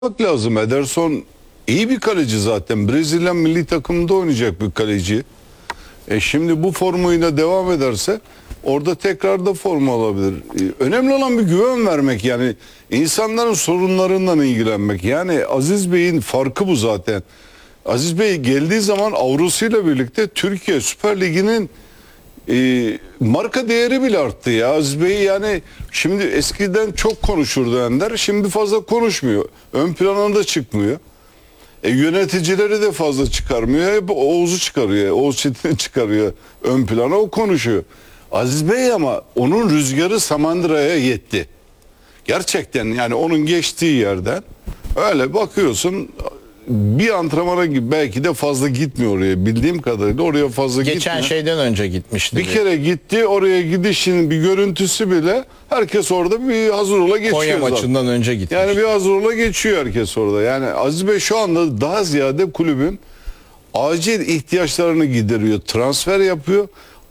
Bak lazım. Ederson iyi bir kaleci zaten. Brezilya milli takımında oynayacak bir kaleci. Şimdi bu formuyla devam ederse orada tekrar da formu alabilir. Önemli olan bir güven vermek, yani insanların sorunlarından ilgilenmek. Yani Aziz Bey'in farkı bu zaten. Aziz Bey geldiği zaman avrosuyla birlikte Türkiye Süper Ligi'nin marka değeri bile arttı ya. Aziz Bey yani şimdi eskiden çok konuşurdu Ender, şimdi fazla konuşmuyor. Ön plana da çıkmıyor. Yöneticileri de fazla çıkarmıyor. Hep Oğuz'u çıkarıyor. Oğuz Çetin'i çıkarıyor ön plana, o konuşuyor. Aziz Bey ama onun rüzgarı Samandıra'ya yetti. Gerçekten yani onun geçtiği yerden öyle bakıyorsun, bir antrenmana gibi belki de fazla gitmiyor oraya. Bildiğim kadarıyla oraya fazla gitmiyor. Geçen şeyden önce gitmişti. Bir kere gitti, oraya gidişinin bir görüntüsü bile herkes orada bir hazır ola geçiyor. Konya zaten. maçından önce gitmiş. Yani bir hazır ola geçiyor herkes orada. Yani Aziz Bey şu anda daha ziyade kulübün acil ihtiyaçlarını gideriyor. Transfer yapıyor.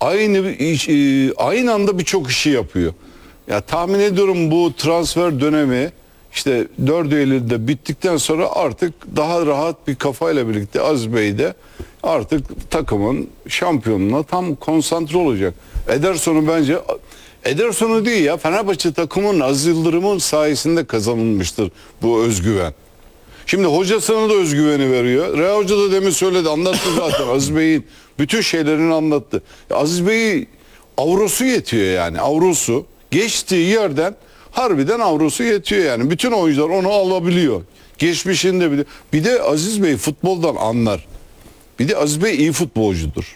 Aynı anda birçok işi yapıyor. Ya tahmin ediyorum bu transfer dönemi işte 4 Eylül'de bittikten sonra artık daha rahat bir kafayla birlikte Aziz Bey de artık takımın şampiyonluğuna tam konsantre olacak. Ederson'u bence, Ederson'u değil ya, Fenerbahçe takımının Aziz Yıldırım'ın sayesinde kazanılmıştır bu özgüven. Şimdi hocasına da özgüveni veriyor. Rea Hoca da demin söyledi, anlattı zaten. Aziz Bey'in bütün şeylerini anlattı. Aziz Bey'i avrosu yetiyor yani. Avrosu geçtiği yerden harbiden avrosu yetiyor yani. Bütün oyuncular onu alabiliyor. Geçmişinde bile. Bir de Aziz Bey futboldan anlar. Bir de Aziz Bey iyi futbolcudur.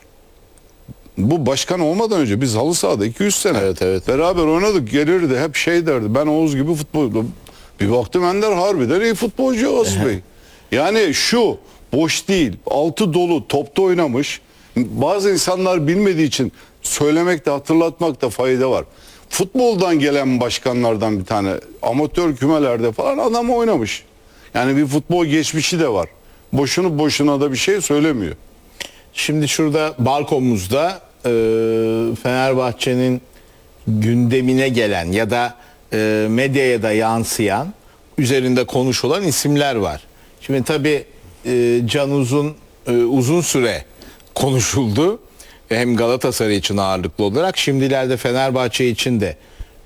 Bu başkan olmadan önce biz halı sahada 200 sene beraber oynadık. Gelirdi hep şey derdi. Ben Oğuz gibi futbolcu. Bir baktım Ender harbiden iyi futbolcu Aziz Bey. Yani şu boş değil, altı dolu, topta oynamış. Bazı insanlar bilmediği için söylemekte, hatırlatmakta fayda var. Futboldan gelen başkanlardan bir tane, amatör kümelerde falan adam oynamış. Yani bir futbol geçmişi de var. Boşuna da bir şey söylemiyor. Şimdi şurada balkonumuzda Fenerbahçe'nin gündemine gelen ya da medyaya da yansıyan, üzerinde konuşulan isimler var. Şimdi tabii Can uzun süre konuşuldu. Hem Galatasaray için ağırlıklı olarak, şimdilerde Fenerbahçe için de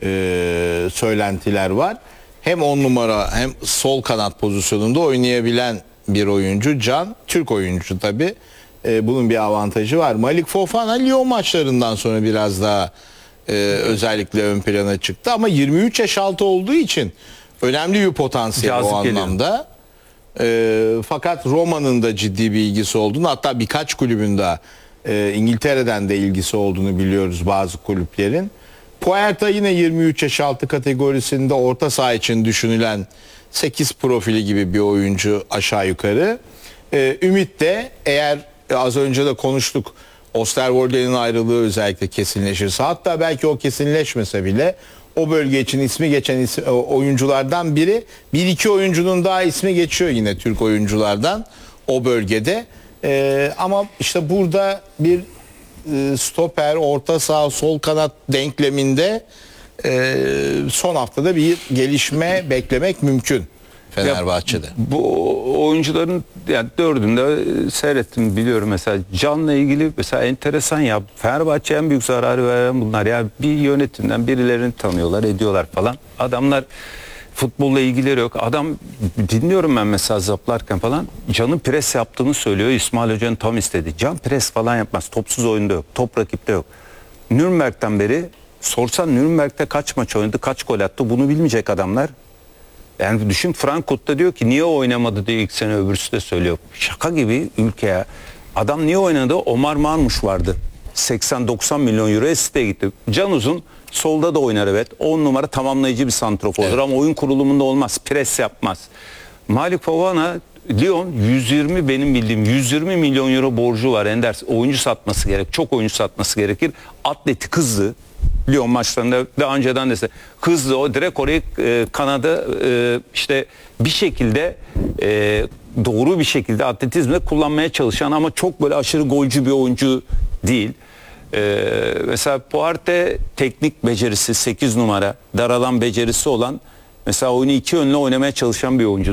söylentiler var. Hem 10 numara hem sol kanat pozisyonunda oynayabilen bir oyuncu Can. Türk oyuncu tabii. Bunun bir avantajı var. Malik Fofana Lyon maçlarından sonra biraz daha özellikle ön plana çıktı. Ama 23 yaş altı olduğu için önemli bir potansiyel Cazip o anlamda. Fakat Roma'nın da ciddi bir ilgisi olduğunu, hatta birkaç kulübün de İngiltere'den de ilgisi olduğunu biliyoruz bazı kulüplerin. Puerta yine 23 yaş altı kategorisinde orta saha için düşünülen 8 profili gibi bir oyuncu aşağı yukarı. Ümit de, eğer az önce de konuştuk, Osterwolde'nin ayrılığı özellikle kesinleşirse, hatta belki o kesinleşmese bile o bölge için ismi geçen oyunculardan biri. Bir iki oyuncunun daha ismi geçiyor yine Türk oyunculardan o bölgede. Ama işte burada bir stoper, orta saha, sol kanat denkleminde son haftada bir gelişme beklemek mümkün Fenerbahçe'de. Bu oyuncuların yani dördünde seyrettim, biliyorum. Mesela Can'la ilgili mesela enteresan ya, Fenerbahçe'ye en büyük zararı veren bunlar ya. Bir yönetimden birilerini tanıyorlar, ediyorlar falan. Adamlar futbolla ilgileri yok. Adam, dinliyorum ben mesela zaplarken falan, Can'ın pres yaptığını söylüyor. İsmail Hoca'nın tam istediği. Can pres falan yapmaz. Topsuz oyunda yok. Top rakipte yok. Nürnberg'den beri sorsan Nürnberg'de kaç maç oynadı, kaç gol attı, bunu bilmeyecek adamlar. Yani düşün, Frankfurt'ta diyor ki niye oynamadı diye ilk sene, öbürsü de söylüyor. Şaka gibi ülkeye. Adam niye oynadı? Omar Marmuş vardı. 80-90 milyon euroya City'ye gitti. Can Uzun solda da oynar, evet. 10 numara tamamlayıcı bir santrafordur, evet. Ama oyun kurulumunda olmaz. Pres yapmaz. Malik Fofana, Lyon 120, benim bildiğim 120 milyon euro borcu var Ender. Oyuncu satması gerek. Çok oyuncu satması gerekir. Atletik, hızlı. Lyon maçlarında daha önceden de hızlı, o direkt orayı kanada işte bir şekilde doğru bir şekilde atletizmle kullanmaya çalışan ama çok böyle aşırı golcü bir oyuncu değil. Mesela Puarte teknik becerisi 8 numara, dar alan becerisi olan, mesela oyunu iki yönlü oynamaya çalışan bir oyuncudur.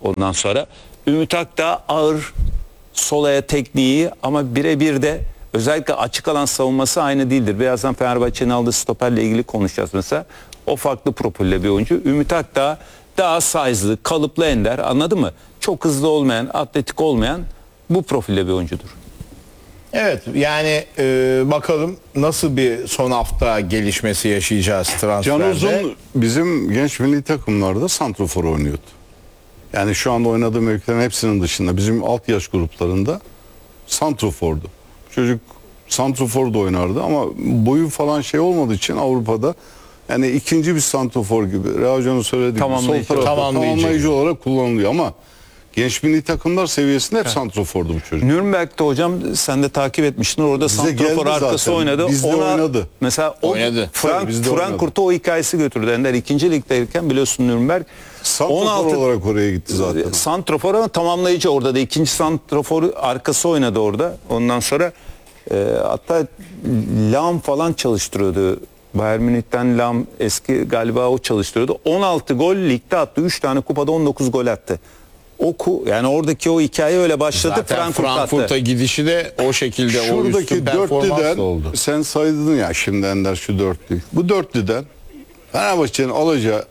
Ondan sonra Ümit Akdağ ağır sol ayak tekniği ama birebir de özellikle açık alan savunması aynı değildir. Birazdan Fenerbahçe'nin aldığı stoperle ilgili konuşacağız mesela. O farklı profilde bir oyuncu. Ümit Akdağ daha size'lı, kalıplı ender, anladın mı? Çok hızlı olmayan, atletik olmayan bu profilde bir oyuncudur. Evet, yani bakalım nasıl bir son hafta gelişmesi yaşayacağız transferde. Can Uzun bizim genç milli takımlarda santrofor oynuyordu. Yani şu anda oynadığı mevkilerin hepsinin dışında bizim alt yaş gruplarında santrofordu. Çocuk santrofor da oynardı ama boyu falan şey olmadığı için Avrupa'da yani ikinci bir santrofor gibi. Reha Hoca'nın söylediği gibi sol Tamamlayıcı. tarafta Tamamlayıcı. tamamlayıcı olarak kullanılıyor ama genç milli takımlar seviyesinde hep santrofordu bu çocuk. Nürnberg'de hocam sen de takip etmiştin. Orada Bize santrafor geldi arkası zaten. oynadı. Bizde oynadı. Mesela o Oynadı. Tabii, bizde oynadı. Frankfurt'a o hikayesi götürdü. Ender 2. ligdeyken biliyorsun Nürnberg. Santrofor olarak oraya gitti zaten. Santrafor ama tamamlayıcı, orada da ikinci santrafor arkası oynadı orada. Ondan sonra hatta Lahm falan çalıştırıyordu. Bayern Münih'ten Lahm eski galiba o çalıştırıyordu. 16 gol ligde attı. 3 tane kupada 19 gol attı. Yani oradaki o hikaye öyle başladı. Zaten Frankfurt'a gidişi de o şekilde o Şuradaki üstün performansla dörtlüden oldu. sen saydın ya şimdi Ender şu dörtlü. Bu dörtlüden Fenerbahçe'nin alacağı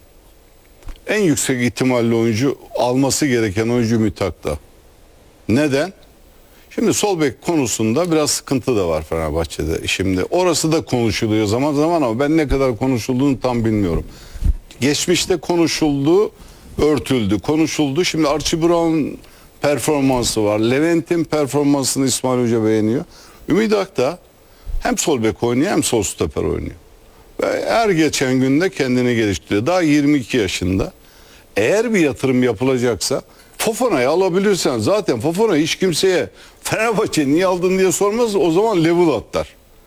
en yüksek ihtimalle oyuncu alması gereken oyuncu Ümit Akdağ. Neden? Şimdi sol bek konusunda biraz sıkıntı da var Fenerbahçe'de. Şimdi orası da konuşuluyor zaman zaman ama ben ne kadar konuşulduğunu tam bilmiyorum. Geçmişte konuşuldu, örtüldü, konuşuldu. Şimdi Archie Brown performansı var. Levent'in performansını İsmail Hoca beğeniyor. Ümit Akdağ hem sol bek oynuyor hem sol stoper oynuyor. Ve her geçen günde kendini geliştiriyor. Daha 22 yaşında. Eğer bir yatırım yapılacaksa Fofana'yı alabilirsen zaten Fofana hiç kimseye Fenerbahçe niye aldın diye sormaz, o zaman level atlar.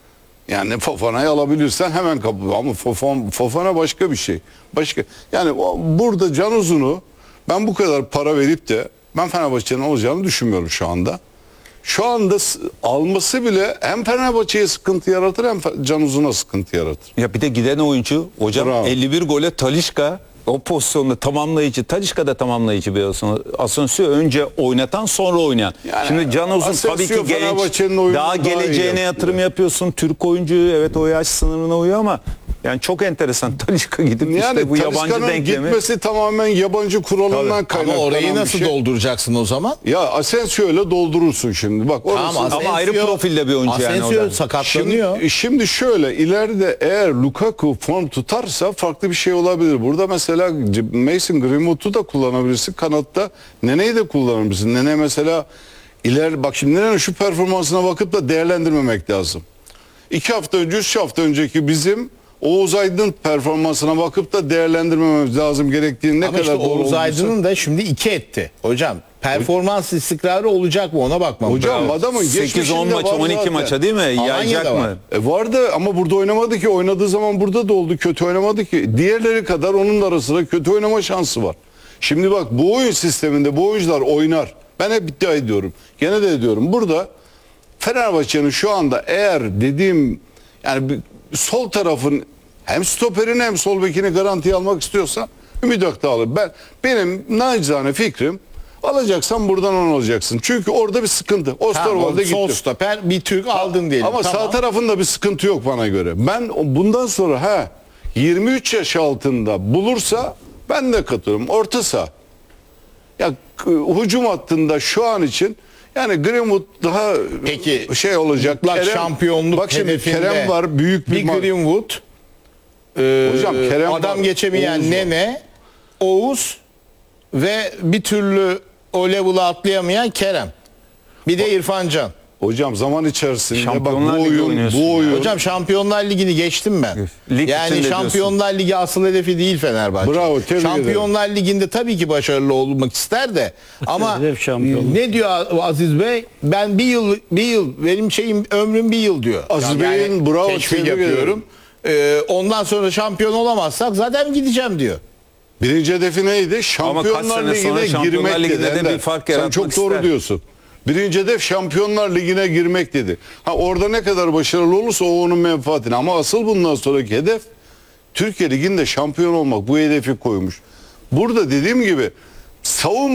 Yani Fofana'yı alabilirsen hemen kapı ama Fofana başka bir şey. Başka. Yani burada Can Uzun'u ben bu kadar para verip de ben Fenerbahçe'nin alacağını düşünmüyorum şu anda. Şu anda alması bile hem Fenerbahçe'ye sıkıntı yaratır hem Can Uzun'a sıkıntı yaratır. Ya bir de giden oyuncu hocam, Bravo. 51 gole Talisca o pozisyonda tamamlayıcı. Talisca da tamamlayıcı bir Asensio önce oynatan sonra oynayan. Yani Şimdi Can Uzun Asensio tabii ki genç. Fenerbahçe'nin oyununu Daha daha iyi geleceğine yaptı. yatırım yapıyorsun. Türk oyuncu evet o yaş sınırına uyuyor ama yani çok enteresan. Talisca gidip Yani işte bu yabancı Talisca'nın denklemi. gitmesi tamamen yabancı kuralından Ama kaynaklanan orayı bir nasıl şey. dolduracaksın o zaman? Ya Asensio ile doldurursun şimdi. Bak orası. Tamam, Ama ayrı profilde bir oyuncu yani o Asensio da. sakatlanıyor. Şimdi şöyle ileride eğer Lukaku form tutarsa farklı bir şey olabilir. Burada mesela Mason Greenwood'u da kullanabilirsin. Kanatta Nene'yi de kullanabilirsin. Nene mesela bak şimdi Nene'nin şu performansına bakıp da değerlendirmemek lazım. 2 hafta önce 3 hafta önceki bizim Oğuz Aydın performansına bakıp da değerlendirmememiz lazım gerektiğini ne Ama kadar işte doğru Oğuz olduysa. Aydın'ın da şimdi 2 etti. Hocam performans istikrarı olacak mı ona bakmamız Hocam lazım. adamın 8-10 geçmişinde maç, var 12 zaten. maça değil mi? Yayacak var. mı? Vardı ama burada oynamadı ki. Oynadığı zaman burada da oldu. Kötü oynamadı ki. Diğerleri kadar onun da arasında kötü oynama şansı var. Şimdi bak bu oyun sisteminde bu oyuncular oynar. Ben hep iddia ediyorum. Gene de ediyorum. Burada Fenerbahçe'nin şu anda eğer dediğim yani sol tarafın hem stoperini hem sol bekini garantiye almak istiyorsa Ümit Akdağ alır. Benim nacizane fikrim alacaksan buradan onu alacaksın. Çünkü orada bir sıkıntı. Osterwolde Sol gitti. stoper bir Türk aldın diyelim. Ama Tamam. sağ tarafında bir sıkıntı yok bana göre. Ben bundan sonra 23 yaş altında bulursa ben de katılıyorum. Orta saha. Ya hücum hattında şu an için yani Greenwood daha Peki, şey olacak. mutlak şampiyonluk bak şimdi hedefinde Kerem var büyük bir Greenwood, Hocam Kerem adam var, geçemeyen Oğuz var. Nene, Oğuz ve bir türlü o level'ı atlayamayan Kerem. Bir de İrfan Can. Hocam zaman içerisinde bak Şampiyonlar bu Ligi oyun oynuyorsun bu oyun Hocam Şampiyonlar Ligi'ni geçtim ben. Lig Yani içinde Şampiyonlar Ligi asıl hedefi değil Fenerbahçe. Bravo, tebrik Şampiyonlar Ligi'nde tabii ki başarılı olmak ister de ama Hedef şampiyonluk. ne diyor Aziz Bey? Ben bir yıl benim ömrüm bir yıl diyor. Aziz Bey'in bravo, teşvik tebrik yapıyorum. Ondan sonra şampiyon olamazsak zaten gideceğim diyor. birinci hedefi neydi? kaç Şampiyonlar sene sonra Ligi'ne Şampiyonlar girmek Ligi'nde dedi. de bir Ender. fark Sen yaratmak çok doğru ister. diyorsun. Birinci hedef Şampiyonlar Ligi'ne girmek dedi. Orada ne kadar başarılı olursa o onun menfaatine. Ama asıl bundan sonraki hedef Türkiye Ligi'nde şampiyon olmak. Bu hedefi koymuş. Burada dediğim gibi savunma